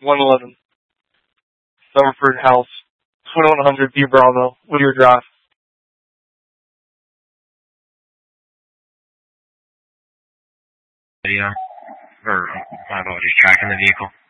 111. Summerford House, 2100 B Bravo, Whittier Drive. Video, or my apologies, tracking the vehicle.